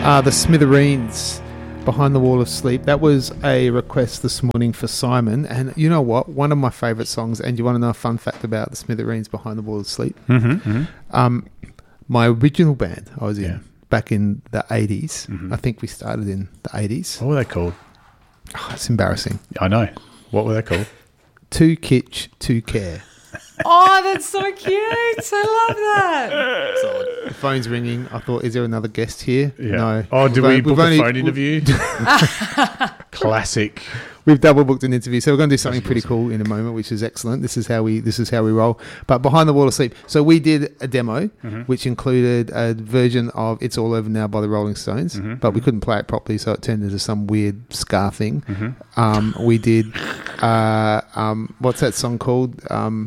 The Smithereens, Behind the Wall of Sleep. That was a request this morning for Simon. And you know what? One of my favourite songs, and you want to know a fun fact about the Smithereens, Behind the Wall of Sleep? My original band I was in back in the 80s. I think we started in the 80s. What were they called? Oh, it's embarrassing. I know. What were they called? Too Kitsch, Too Care. Oh, that's so cute. I love that. Solid. The phone's ringing. I thought, is there another guest here? Yeah. No. Oh, did we book a phone interview? Classic. We've double booked an interview, so we're going to do something pretty cool in a moment, which is excellent. This is how we roll. But Behind the Wall of Sleep. So we did a demo, which included a version of "It's All Over Now" by the Rolling Stones, but we couldn't play it properly, so it turned into some weird ska thing. We did what's that song called?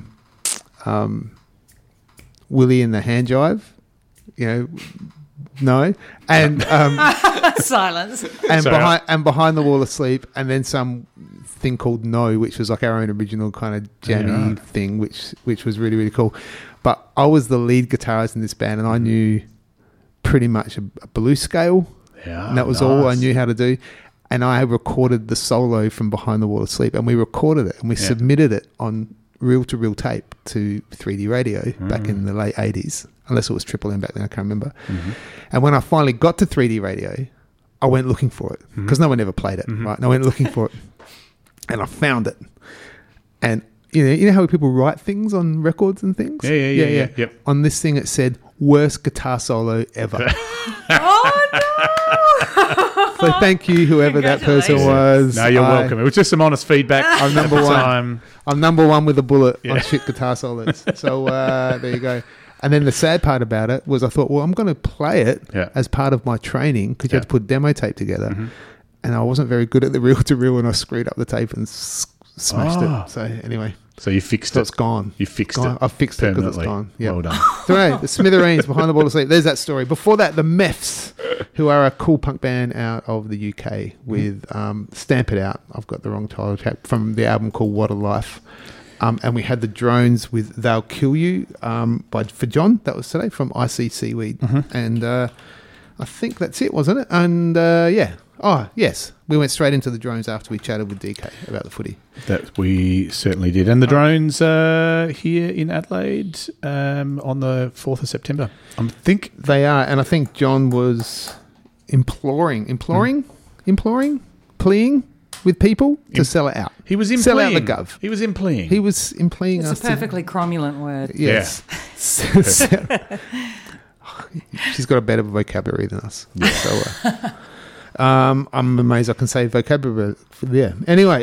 Willie and the Hand Jive. You know. No, and silence, and behind the Wall of Sleep, and then some thing called No, which was like our own original kind of jammy thing, which was really, really cool. But I was the lead guitarist in this band, and I knew pretty much a blues scale, and that was all I knew how to do. And I recorded the solo from Behind the Wall of Sleep, and we recorded it, and we submitted it on reel-to-reel tape to 3D Radio back in the late 80s. Unless it was Triple M back then, I can't remember. And when I finally got to 3D Radio, I went looking for it because no one ever played it, right? And I went looking for it, and I found it. And you know how people write things on records and things? Yeah. Yep. On this thing, it said "worst guitar solo ever." Oh no! So thank you, whoever that person was. No, you're welcome. It was just some honest feedback. I'm number one. I'm number one with a bullet on shit guitar solos. So there you go. And then the sad part about it was I thought, well, I'm going to play it as part of my training because you have to put demo tape together. And I wasn't very good at the reel-to-reel, and I screwed up the tape and smashed it. So anyway. So you fixed it. It's gone. You fixed it. I fixed it because it's gone. Yep. Well done. So anyway, the Smithereens, Behind the Wall of Sleep. There's that story. Before that, the Meths, who are a cool punk band out of the UK with Stamp It Out. I've got the wrong title track from the album called What a Life. And we had the Drones with They'll Kill You for John. That was today from IC Seaweed. And I think that's it, wasn't it? And Oh, yes. We went straight into the Drones after we chatted with DK about the footy. That we certainly did. And the Drones are here in Adelaide on the 4th of September. I think they are. And I think John was pleading with people to sell it out. He was sell out the gov. He was implying. He was implying it's us a perfectly cromulent word. Yes. Yeah. She's got a better vocabulary than us. Yeah. So, I'm amazed I can say vocabulary. Yeah. Anyway,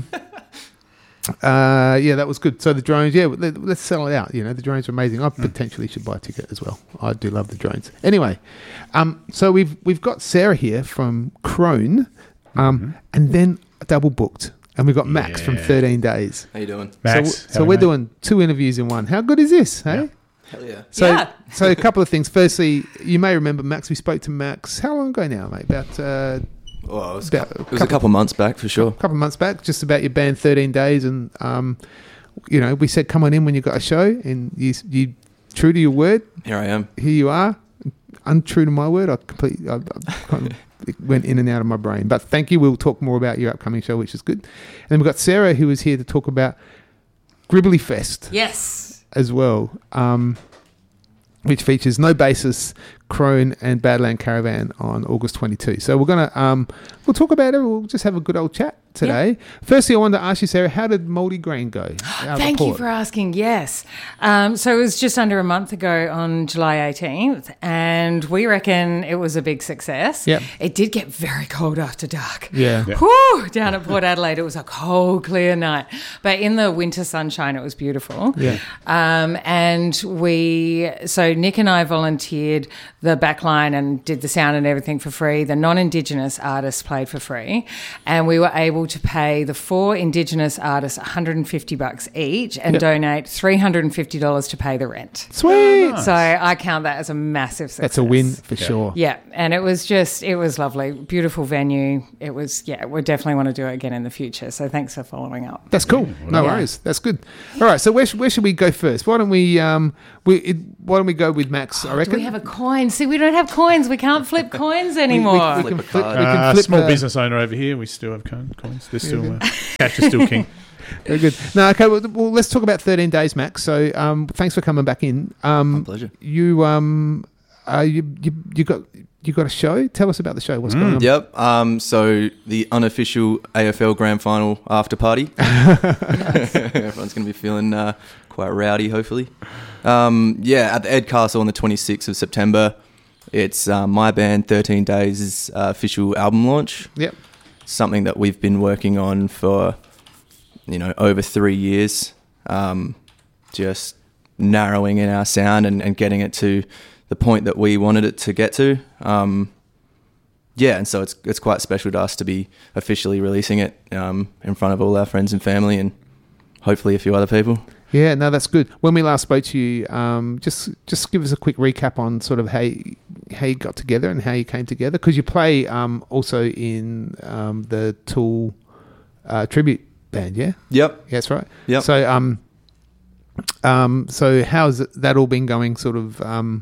that was good. So the Drones, let's sell it out. You know, the Drones are amazing. I potentially should buy a ticket as well. I do love the Drones. Anyway, so we've got Sarah here from Crone, and then double booked. And we've got Max from 13 Days. How you doing? Max. So we're doing 2 interviews in one. How good is this, hey? Yeah. Hell yeah. So a couple of things. Firstly, you may remember Max. We spoke to Max. How long ago now, mate? About it was a couple of months back for sure. A couple of months back, just about your band 13 Days. And, we said, come on in when you've got a show. And you true to your word. Here I am. Here you are. Untrue to my word. I kind of it went in and out of my brain. But thank you. We'll talk more about your upcoming show, which is good. And then we've got Sarah, who is here to talk about Gribbly Fest. Yes. As well, which features No Basis, Crone and Badland Caravan on August 22. So we're going to we'll talk about it. We'll just have a good old chat today. Yep. Firstly, I wanted to ask you, Sarah, how did Mouldy Grain go? Thank you for asking. Yes. So it was just under a month ago on July 18th, and we reckon it was a big success. Yep. It did get very cold after dark. Yeah. Whew, down at Port Adelaide, it was a cold, clear night. But in the winter sunshine, it was beautiful. Yeah. And so Nick and I volunteered the backline and did the sound and everything for free. The non-Indigenous artists played for free, and we were able to pay the 4 Indigenous artists $150 each and donate $350 to pay the rent. Sweet. Oh, nice. So I count that as a massive success. That's a win for sure. Yeah, and it was lovely. Beautiful venue. It was, we definitely want to do it again in the future. So thanks for following up. That's cool. No worries. That's good. All right, so where should we go first? Why don't we go with Max, I reckon? Do we have a coin coins. See, we don't have coins. We can't flip coins anymore. We Flip can a flip, card. we can flip Small the- business owner over here. We still have coins. They're still cash is still king. Very good. No, okay. Well, let's talk about 13 days, Max. So, thanks for coming back in. My pleasure. You got a show. Tell us about the show. What's going on? Yep. So the unofficial AFL Grand Final after party. Everyone's going to be feeling quite rowdy, hopefully. At the Ed Castle on the 26th of September. It's my band 13 Days' official album launch. Yep. Something that we've been working on for, over 3 years. Just narrowing in our sound and getting it to the point that we wanted it to get to. And so it's quite special to us to be officially releasing it in front of all our friends and family and hopefully a few other people. Yeah, no, that's good. When we last spoke to you, just give us a quick recap on sort of how you got together and how you came together, because you play also in the Tool tribute band, yeah? Yep. Yeah, that's right. Yep. So so how's that all been going? Sort of,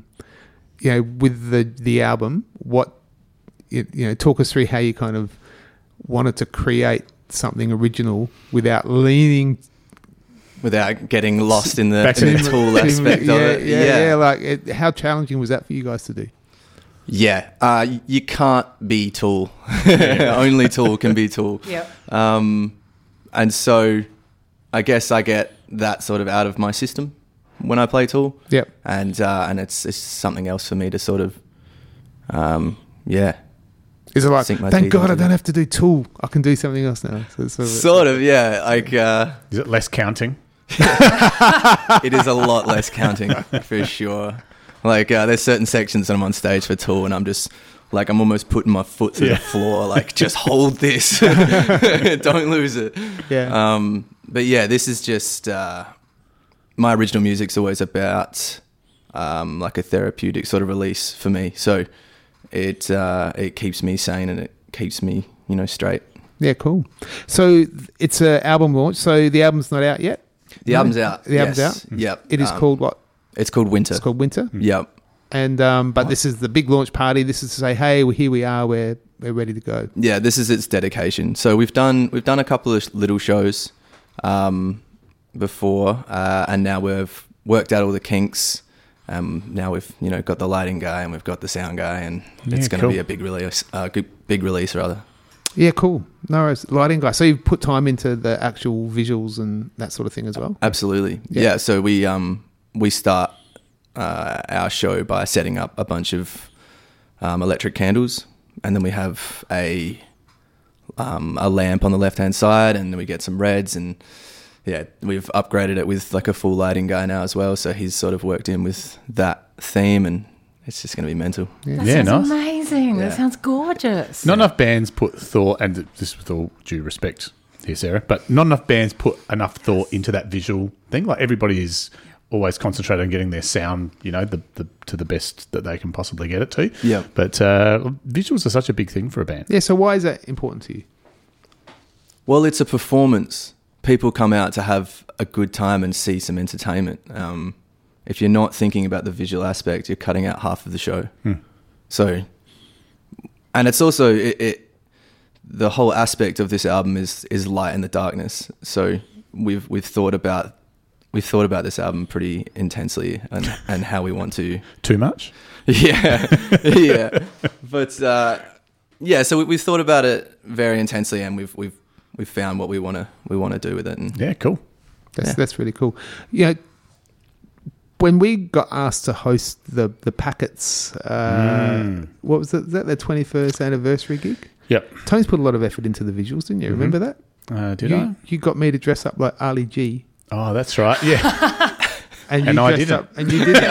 with the album. Talk us through how you kind of wanted to create something original without getting lost in the Back to Tool aspect of it. Yeah. Like, how challenging was that for you guys to do? Yeah. You can't be Tool. Only Tool can be Tool. Yep. And so I guess I get that sort of out of my system when I play Tool. Yep. And it's something else for me to sort of, Is it like, sink my thank teeth God I into don't it. have to do Tool. I can do something else now. So it's Sort of, yeah. Like, Is it less counting? it is a lot less counting for sure. Like, there's certain sections that I'm on stage for Tool and I'm just like, I'm almost putting my foot to the floor. Like, just hold this. Don't lose it. Yeah. But yeah, this is just, my original music's always about, like a therapeutic sort of release for me. So it keeps me sane and it keeps me, straight. Yeah, cool. So it's an album launch. So the album's not out yet? The album's out. The album's yes. out? Yep. It is called what? It's called Winter. It's called Winter. Yep. And but this is the big launch party. This is to say, hey, here we are. We're ready to go. Yeah, this is its dedication. So we've done a couple of little shows before, and now we've worked out all the kinks. Now we've got the lighting guy and we've got the sound guy, and it's going to be a big release. Big release rather. Yeah, cool. No worries. Lighting guy. So you've put time into the actual visuals and that sort of thing as well? Absolutely. Yeah. So we start our show by setting up a bunch of electric candles, and then we have a lamp on the left hand side, and then we get some reds, and we've upgraded it with like a full lighting guy now as well. So he's sort of worked in with that theme, and it's just going to be mental. That Yeah, sounds nice. amazing. Yeah. That sounds gorgeous. Not enough bands put thought, and this with all due respect here, Sarah, but not enough bands put enough thought into that visual thing. Like, everybody is always concentrated on getting their sound, to the best that they can possibly get it to. Yeah. But visuals are such a big thing for a band. Yeah, so why is that important to you? Well, it's a performance. People come out to have a good time and see some entertainment. If you're not thinking about the visual aspect, you're cutting out half of the show. So, and it's also the whole aspect of this album is light in the darkness. So we've thought about this album pretty intensely and how we want to. Too much? Yeah. But so we've thought about it very intensely, and we've found what we want to do with it. And Yeah, cool. That's really cool. When we got asked to host the Packets, what was it? Is that their 21st anniversary gig? Yep. Tone's put a lot of effort into the visuals, didn't you? Remember that? Did I? You got me to dress up like Ali G. Oh, that's right. Yeah. And you I dressed didn't. up, and you did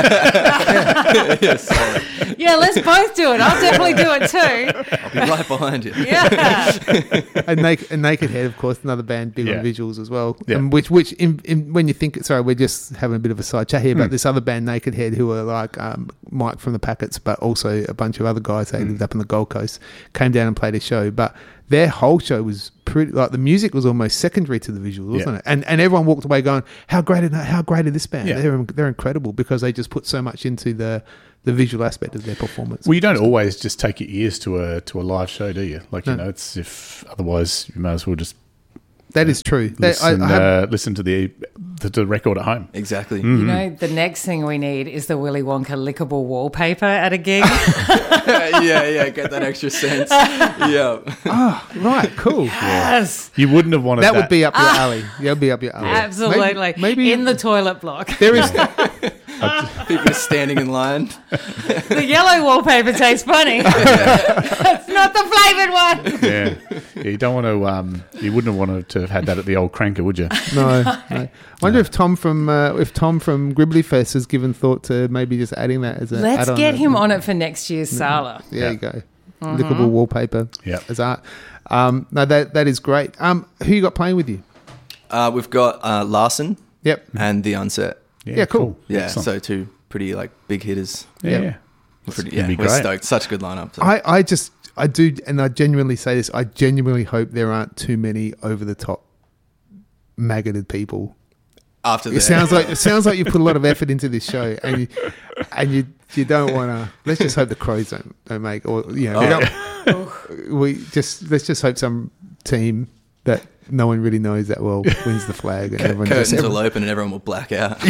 it. Yeah, let's both do it. I'll definitely do it too. I'll be right behind you. Yeah. And Naked Head, of course, another band big Yeah. on visuals as well. Yeah. And which when you think, sorry, we're just having a bit of a side chat here about this other band, Naked Head, who are like Mike from the Packets, but also a bunch of other guys. They lived up on the Gold Coast, came down and played a show, but their whole show was pretty, like the music was almost secondary to the visual, wasn't it? And everyone walked away going, how great are this band? Yeah. They're incredible because they just put so much into the visual aspect of their performance. Well, you don't always just take your ears to a live show, do you? Like, No. you know, it's if otherwise you might as well just That is true. listen to the record at home. Exactly. You know, the next thing we need is the Willy Wonka lickable wallpaper at a gig. yeah, get that extra sense. Yeah. Right, cool. Yes, You wouldn't have wanted That would be up your alley. That would be up your alley. absolutely. Maybe in the toilet block. there is. People standing in line. The yellow wallpaper tastes funny. It's not the flavoured one. yeah. You don't want to. You wouldn't have wanted to have had that at the old Cranker, would you? No. I wonder if Tom from Gribbly Fest has given thought to maybe just adding that as a. Let's add-on. get him on it for next year's Sala. There Yeah. you go. Lickable wallpaper. Yeah. As art. No, that is great. Who you got playing with you? We've got Larson Yep. and The Unset. Yeah, cool. Yeah, Excellent. so two pretty like big hitters. yeah. Yeah. Pretty, gonna be we're great. stoked. Such a good lineup. So. I do, and I genuinely say this. I genuinely hope there aren't too many over the top, maggoted people. After It sounds like you put a lot of effort into this show, and you don't want to. Let's just hope the Crows don't make, or you know, let's just hope some team that no one really knows that well wins the flag, and everyone just. curtains will open and everyone will black out.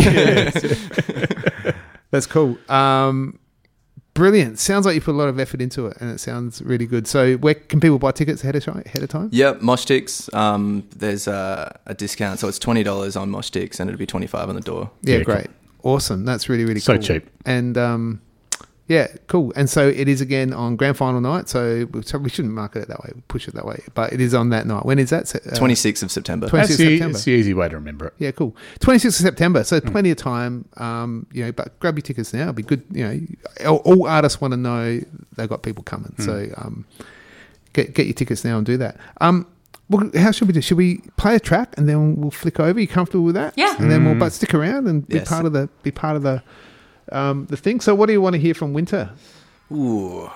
That's cool. Brilliant. Sounds like you put a lot of effort into it, and it sounds really good. So, where can people buy tickets ahead of time? Yep, Moshtix. There's a discount, so it's $20 on Moshtix, and it'll be $25 on the door. Yeah, Yeah, great. Awesome. That's really, really So cool. cheap. And yeah, cool. And so it is again on grand final night. So we shouldn't market it that way, push it that way. But it is on that night. When is that? 26th of September. 26th That's the, September. it's the easy way to remember it. Yeah, cool. 26th of September. So plenty of time. You know, but grab your tickets now. It'll be good. You know, all artists want to know they've got people coming. So get your tickets now and do that. Well, how should we do? Should we play a track and then we'll flick over? You comfortable with that? Yeah. And then we'll stick around and be Yes. part of the thing. So, what do you want to hear from Winter? Ooh.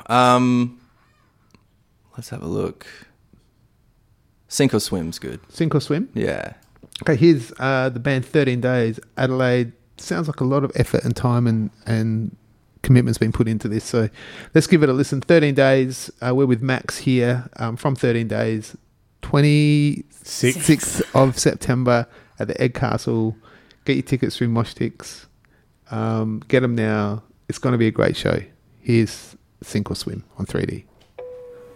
Let's have a look. Sink or Swim's good. Sink or swim? Yeah. Okay, here's the band 13 Days. Adelaide. Sounds like a lot of effort and time and commitment's been put into this. So let's give it a listen. 13 Days. We're with Max here from 13 Days. 26th of September at the Egg Castle. Get your tickets through Moshtix. Get them now. It's going to be a great show. Here's Sink or Swim on 3D.